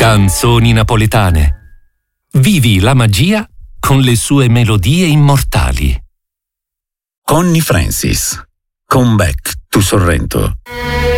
Canzoni napoletane. Vivi la magia con le sue melodie immortali. Connie Francis, Come Back to Sorrento.